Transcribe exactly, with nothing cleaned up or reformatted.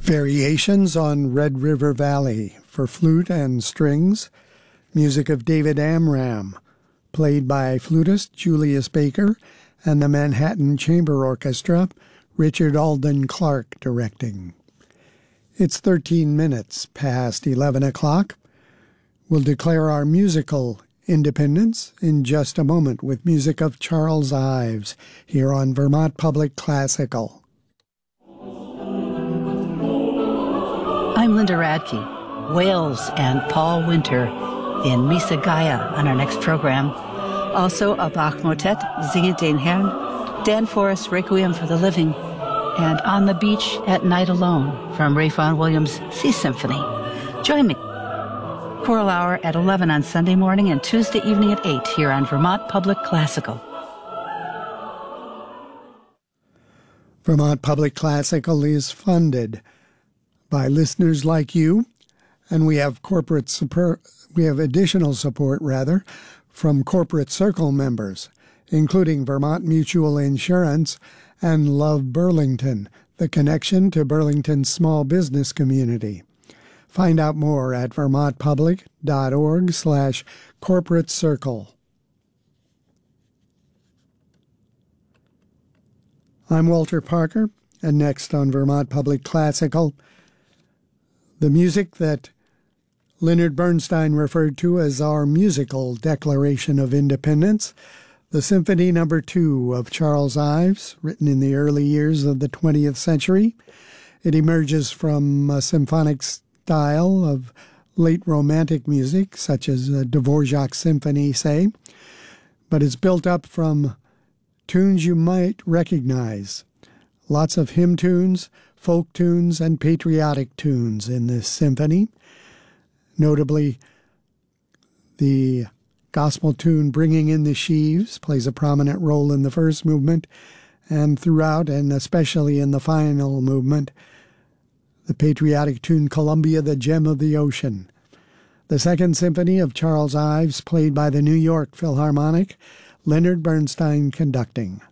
Variations on Red River Valley for flute and strings, music of David Amram, played by flutist Julius Baker and the Manhattan Chamber Orchestra, Richard Alden Clark directing. It's thirteen minutes past eleven o'clock. We'll declare our musical independence in just a moment with music of Charles Ives here on Vermont Public Classical. I'm Linda Radke. Wales and Paul Winter in Misa Gaia on our next program. Also a Bach motet, Singe den Herrn, Dan Forrest, Requiem for the Living, and On the Beach at Night Alone from Ray Vaughan Williams' Sea Symphony. Join me. Choral Hour at eleven on Sunday morning and Tuesday evening at eight here on Vermont Public Classical. Vermont Public Classical is funded by listeners like you, and we have corporate support, we have additional support rather, from Corporate Circle members, including Vermont Mutual Insurance and Love Burlington, the connection to Burlington's small business community. Find out more at vermontpublic.org slash corporate circle. I'm Walter Parker, and next on Vermont Public Classical, the music that Leonard Bernstein referred to as our musical Declaration of Independence, the Symphony Number Two of Charles Ives, written in the early years of the twentieth century. It emerges from a symphonic style of late Romantic music, such as a Dvorak symphony, say, but it's built up from tunes you might recognize. Lots of hymn tunes, folk tunes, and patriotic tunes in this symphony. Notably, the gospel tune Bringing in the Sheaves plays a prominent role in the first movement, and throughout, and especially in the final movement, the patriotic tune Columbia, the Gem of the Ocean. The Second Symphony of Charles Ives, played by the New York Philharmonic, Leonard Bernstein conducting.